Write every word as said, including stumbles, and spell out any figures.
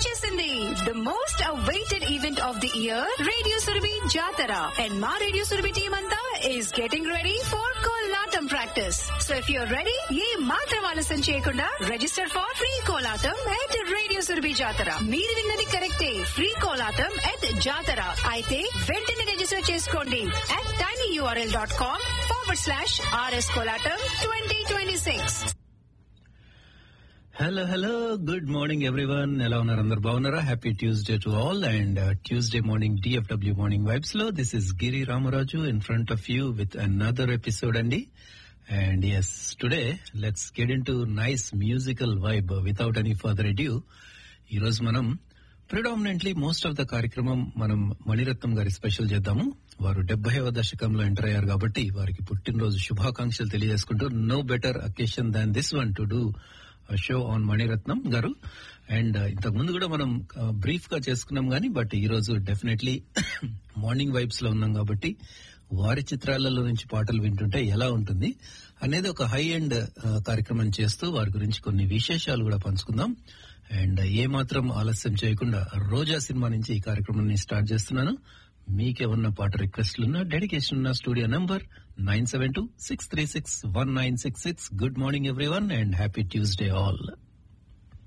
వచ్చేసింది the most awaited event of the year, radio Surabhi జాతర. And మా రేడియో సురభి టీమ్ అంతా is getting ready for Kolatam practice. So if you're ready, ఏ మాత్రం ఆలస్యం చేయకుండా register for free Kolatam at radio Surabhi జాతర. మీరు విన్నది కరెక్టే, ఫ్రీ కోలాటం ఎట్ జాతర. అయితే వెంటనే రిజిస్టర్ చేసుకోండి at tinyurl.com forward slash rs Kolatam twenty twenty-six. Hello hello good morning everyone, ఎలా ఉన్నారు? అందరు బాగున్నారా? Happy Tuesday to all. And Tuesday morning DFW morning vibes లో this is Giri Ramaraju in front of you with another episode అండి. And yes, today let's get in to nice musical vibe without any further edu. ఈరోజు మనం predominantly most of the కార్యక్రమం మనం మణిరత్నం గారి special చేద్దాము. వారు డెబ్బైవ దశకంలో ఎంటర్ అయ్యారు కాబట్టి వారికి పుట్టినరోజు శుభాకాంక్షలు తెలియజేసుకుంటూ no better occasion than this one to do show on Mani Ratnam గారు. అండ్ ఇంతకు ముందు కూడా మనం బ్రీఫ్ గా చేసుకున్నాం కానీ, బట్ ఈ రోజు డెఫినెట్లీ మార్నింగ్ వైబ్స్ లో ఉన్నాం కాబట్టి వారి చిత్రాలలో నుంచి పాటలు వింటుంటే ఎలా ఉంటుంది అనేది ఒక హై ఎండ్ కార్యక్రమం చేస్తూ వారి గురించి కొన్ని విశేషాలు కూడా పంచుకుందాం. అండ్ ఏ మాత్రం ఆలస్యం చేయకుండా రోజా సినిమా నుంచి ఈ కార్యక్రమాన్ని స్టార్ట్ చేస్తున్నాను. మీకేమన్నా పాట రిక్వెస్ట్లున్నా, డెడికేషన్ ఉన్న studio number nine seven two six three six one nine six six. Good morning everyone and happy Tuesday all.